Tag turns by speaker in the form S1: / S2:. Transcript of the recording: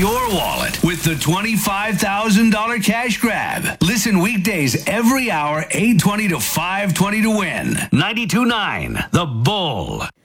S1: your wallet with the $25,000 cash grab. Listen weekdays every hour, 8:20 to 5:20 to win. 92.9 The Bull.